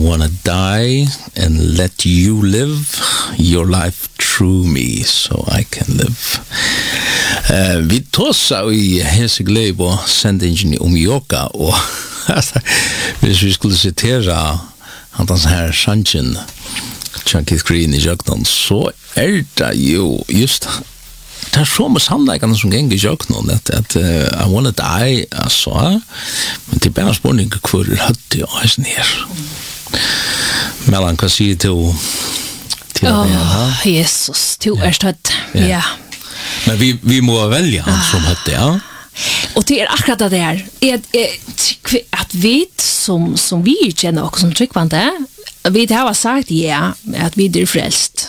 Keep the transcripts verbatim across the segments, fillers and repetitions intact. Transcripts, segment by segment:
wanna die and let you live your life through me so I can live. Uh, vi tåsa i Hesegleib og sendingen om yoga og hvis vi skulle citera hans her sanchen Keith Green i Jöknon så er det jo just det er så med sannleikene som ganger i Jöknon at, at uh, I wanna die altså, men det er bare spørning hvor høtte jeg heisen her Mellan, hva sier du til oh, det her? Jesus, du er støtt ja. ja Men vi, vi må velge han ah. som høtte, ja Og det er akkurat det der er, er, at vi som, som vi kjenner oss som tryggvande vi har sagt ja at vi er frelst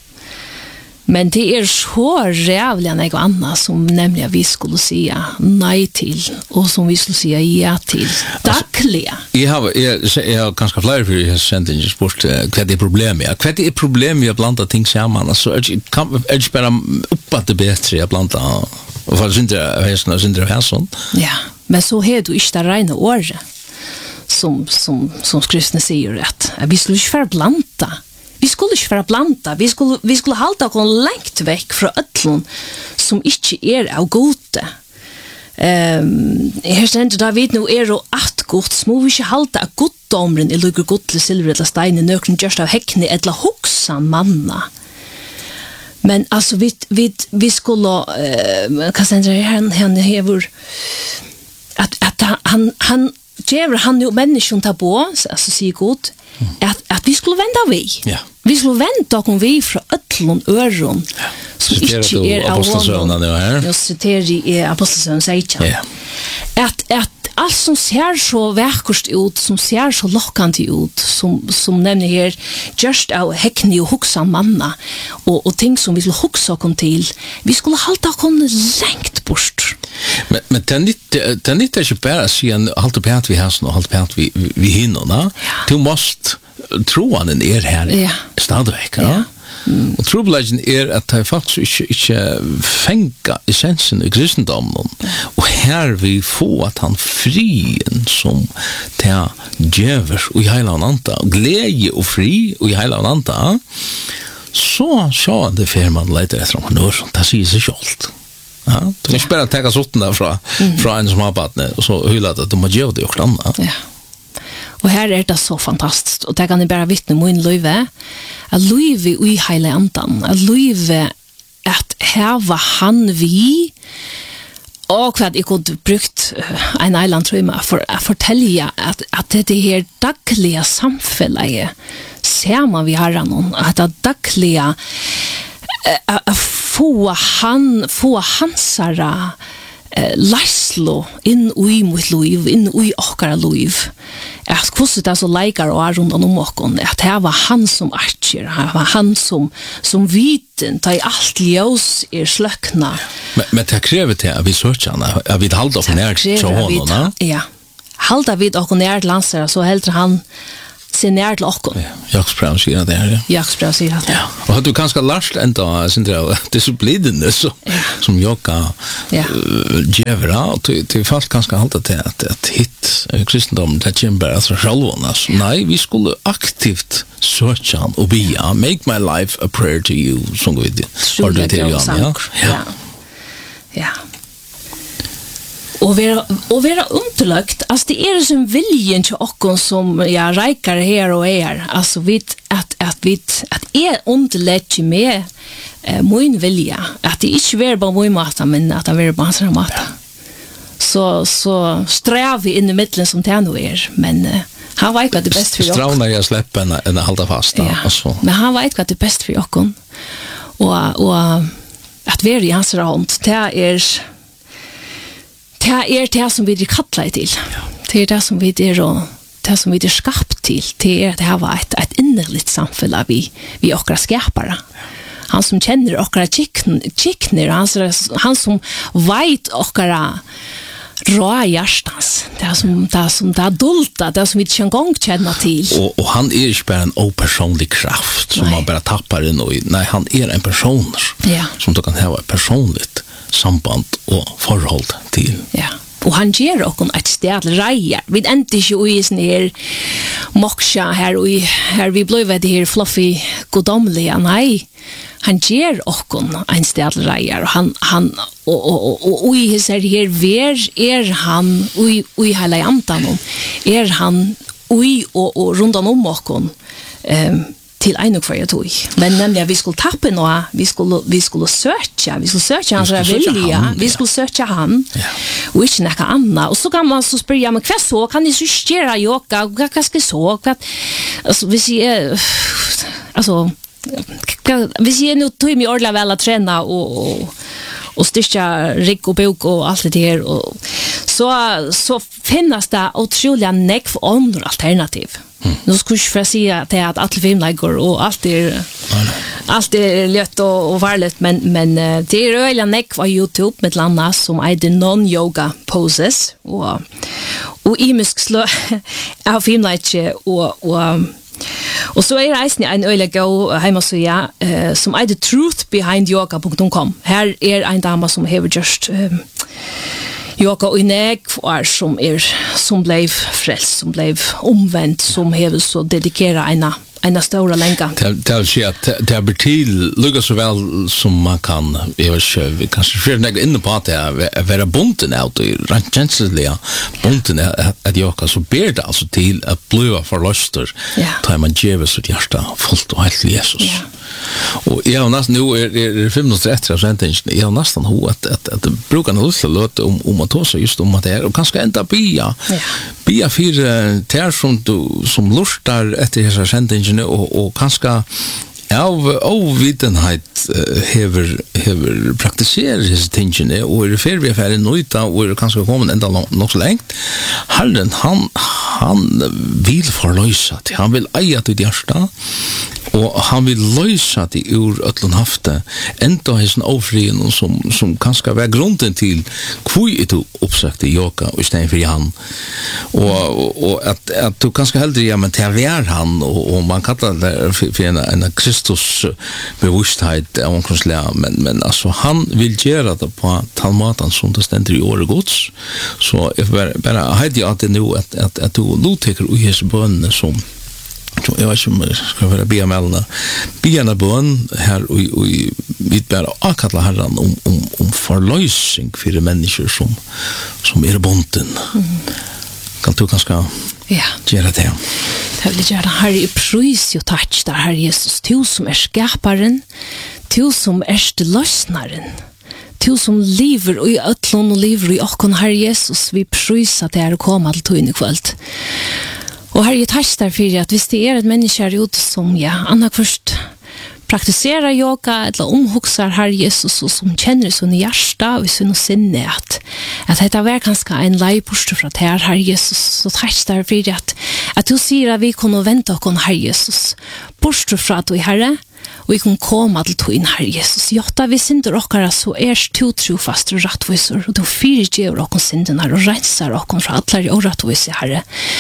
men det er så rævlig enn jeg annet som nemlig vi skulle si nei til og som vi skulle si ja til daglig Jeg har, jeg, jeg har ganske flere for jeg har sendt inn spurt hva det er problemet hva det er problemet å blanda ting sammen altså, er det ikke bare opp at det er bedre å blanda og for synder av hesten og synder av hesten ja, men så har du ikke det rene året som, som, som skriftene sier at vi skulle ikke være blanda vi skulle ikke være blanda vi skulle, vi skulle halda oss lengt vekk fra ødlån som ikke er av gode um, her stender da vi nå er og at godt må vi ikke halda av goddomren i lukker god til silver eller stein i nøkken gjørst av hekkene eller hoksan manna men altså vi, vi, vi skulle uh, hva stender han han hever at, at han han Djever han jo mennesken tar på, altså sier god, at, at vi skulle vende vi. Ja. Vi skulle vende oss vi fra ødlån øron, ja. som ikke er av hånden. Jeg siterer i Apostelsønnen seksten. Ja. At, at alt som ser så verkost ut, som ser så lokkende ut, som, som nemlig her, just av hekkene og hoksa manna, og, og ting som vi skulle hoksa oss til, vi skulle halda oss lengt bort. Men, men det er ikke ikke bare å si en halte pent vi hesten og halte pent vi, vi, vi hinner, ja. Du måste tro han er her ja. Stadigvæk, ja. Ja. Mm. Og trobladjen er at det faktisk ikke, ikke fenga essensen i kristendommen og her vi får at han frien som til djever og i heila nanta glede og fri og i heila nanta så så det fer man leter etter om noe det sier seg selv ja, du kan ikke bare tenke sotten derfra mm. fra en som har badne og så hyla at du må gjøre det og annet ja. Og her er det så fantastisk og det kan jeg bare vittne min løyve at løyve i heile andan at løyve at her var han vi og hva jeg kunne brukt en eiland tror jeg for å fortelle at, at dette her daglige samfunnet ser man vi har noen at det daglige at få han få hansara eh, Laslo inn i mitt liv, inn i okkara liv. At hvordan det er så leikar og er rundt om okkon, at det var han som archer, det var han som, som viten, da i alt ljøs er sløkna. Men, men det krever til at vi søker han, at vi halda oss nær til hånden, ja. Halda vi oss nær til lansere, så heldur han se nær til okkon. Ja, Jaksbrau sier det her, ja. Jaksbrau sier det. Ja. Og du kanskje lært enda, Sindre, disiplinene som, ja. som jokka ja. uh, djevra, og til fast kanskje halda til at, at hit uh, kristendom, det kommer bare etter sjølvånda. Nei, vi skulle aktivt søke han og bia, make my life a prayer to you, som vi har det til Jan, ja. Ja. Ja. Och vara och vara underlagt alltså det är det som viljen till oss som ja reikar här och är alltså vet att att vet att är underlagt med eh, min vilja att det inte är bara min mat men att det är bara såna mat så så strävar vi in i mitten som det nu är men eh, han vet vad det bäst för oss stråna jag släpper en en hålla fast ja. alltså men han vet vad det bäst för oss och och att vara i hans hand det är det er det som vi er kattlet til. Det er det som vi er, og det som vi er skapt til. Det er det her var et, et innerligt samfunn vi, vi okra skapere. Han som kjenner okra kikner, han, han som vet okra rå hjärstans. Det er som det er, som det er dulta, det er som vi ikke engang kjenner til. Og, og han er ikke bare en opersonlig kraft som man bare tappar inn i. Nei, han er en person ja. som du kan ha et personligt samband og forhold til. Ja. Og han ger okon et sted reier. Vi endte ikke ui sånn her moksja her, ui, her vi ble ved det her fluffy godomlige. Nei, han ger okon en sted reier. Og han, han, og, og, og, og ui her her ver er han, ui, ui hele antan om, er han ui og, og rundan om okon, um, til en og kvar tog. Men nemlig at vi skulle tappe noe, vi skulle, vi skulle søke, vi skulle søke hans vilja, vi skulle søke han, ja. Og ikke noe annet. Og så kan man så spørre, ja, men hva så? Kan jeg justera yoga? Hva, hva skal jeg så? Hva, altså, hvis jeg, altså, hva, hvis jeg nå tog meg ordentlig vel å trene og, og, og styrke rigg og bok og alt det her, og, så, så finnes det utrolig nekv andre alternativ. Mm. Nu skulle jag för säga att det är att alla filmläggor och allt är allt är lätt och, och varligt men men det är öliga näck på YouTube med landa som är det non yoga poses och och imisk slå av filmläggor och och och så är det reisen en öliga go hemma så ja uh, som är the truth behind yoga dot com. Här är en dam som har just um, yoga och inäg var som är som blev frälst, som blev omvänt, som har så dedikera ena en stora länka. Det vill säga att det blir till lugga så väl som man kan. Jag vet inte, vi kanske för näga inne på att det är vara bunten out i rent känsliga bunten att jag så ber det alltså till att blöa förluster. Tar man ger så hjärta fullt och helt Jesus. Ja. Och jag nästan nu är det fem minuter efter så inte jag nästan ho att att att brukar nog så låt om om att ta sig just om att det är och kanske ända bia. Bia för ter som du som lustar efter dessa sentingen och och kanske av ovitenhet hever hever praktiserar dessa tingene och är för vi för nöjda och är kanske kommer ända nog så långt. Herren han han vill förlösa det. Han vill eja till hjärta och han vill lösa det ur ötlun hafte ända hesen ofrien som som kanske var grunden till kvui du uppsökte yoga och istället för han och och att att du kanske hellre ja men till är han och, och man kallar det för, för en, en Kristus bevissthet av omkringslä men men alltså han vill göra det på talmatan som det ständer i året gods så bara bara hade jag att det nu att att att du loteker och hes bön som så jag vet inte om jag ska vara be melna bena bön här och och vi bara akalla herran om om om förlösning för människor som som är bunden. Mm. Kan du kanske ja göra det? Det vill göra här i pris och touch där här Jesus du som är skaparen, du som är lösnaren. Du som lever och i ötlån och lever i åkon här Jesus vi prisar det är komma till tog in i kvällt. Och här är tack därför att hvis det är ett människa ut som ja, Anna först praktiserar yoga eller omhuxar här Jesus och som känner sin hjärta och sin sinne att att det är ganska en lejpost för att här här Jesus så tack därför att att du säger att vi kommer vänta och här Jesus bort från att du är herre och vi kan komma till tog in här Jesus. Jotta vi synder okkara så är du trofast och rättvisor och du fyrtjever okon synderna och rensar okon från alla och rättvisor herre.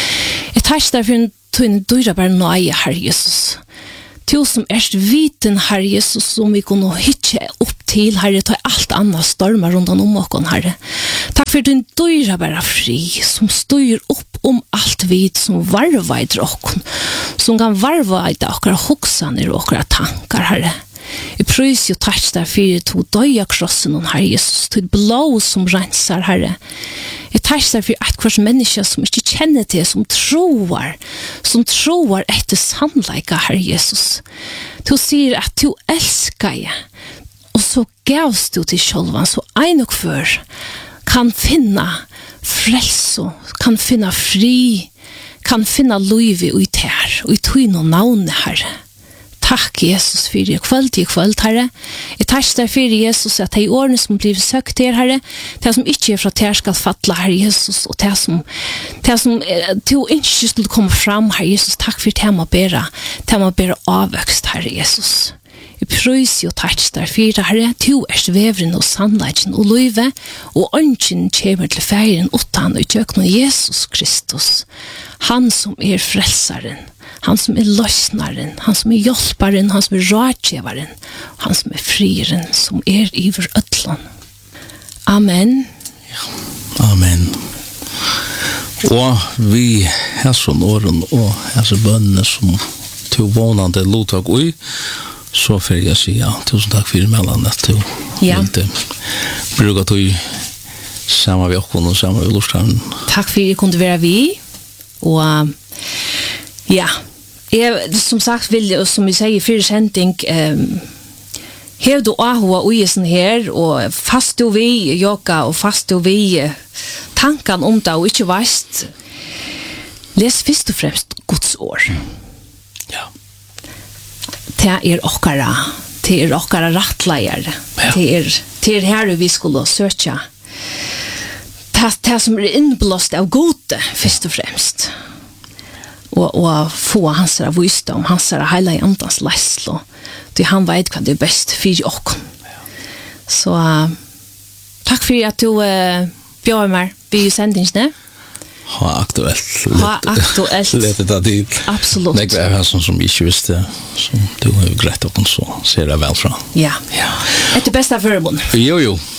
Jag tack därför att du är dyra bara nöje herre Jesus. Du som är viten herre Jesus som vi kan hitta upp till herre ta allt annat stormar runt om okon herre. Tack för din dyra bara fri som styr upp om allt vid som varvar i okon som kan varva i okra hoxaner och okra tankar herre. Jag pröjs ju tack där för att du döja krossen om herre Jesus till blå som rensar herre. Jag tack där för att kvars människa som inte känner det som tror som tror efter sannlika herre Jesus. Du säger att du älskar och så gavs du till självan så en och för kan finna frälso, kan finna fri, kan finna liv i tär och i tyn och navn herre. Tack Jesus för det kväll till kväll herre. Jag tackar dig för Jesus att det är åren som blir sökt er herre. Det som inte är för att det ska fattla herre Jesus och det som det som du inte skulle komma fram herre Jesus. Tack för det man bära. Det man bära avväxt herre Jesus. Jag pröjs och tackar dig för det herre. Du är vävren och sannleggen och löve och önsken kommer till färgen utan och kökna Jesus Kristus. Han som är frälsaren. Han som är lösnaren, han som är hjälparen, han som är rådgivaren, han som är frieren, som är iver ötlan. Amen. Ja. Amen. Og vi har sånn åren og har så bønner som til vånande lottak ui, så får jeg si ja, tusen takk for mellom at du ja. Ikke bruker du sammen med oss og sammen med Lorstrand. Takk for at jeg kunne være vi, og ja, jeg, som sagt vil jeg, som vi sier i fire sending, um, her du ahua uisen her, og fast du vi yoga, og fast du vi tanken om det, og ikke veist, les først og fremst Guds år. Ja. Det er okkara, det er okkara rattleier, ja. det er, det er her vi skulle søke. Det, det som er innblåst av gode, først og fremst. Og, og få hans av visdom, hans av hele andans leslo. Det han vet hva det er best for oss. Så uh, takk for at du uh, bjør meg i sendingsene. Ha aktuelt. Ha aktuelt. Lete det dit. Absolutt. Det er her som ikke visste, som du har greit opp og så ser det vel fra. Ja. Ja. Etter beste forbund. Jo, jo.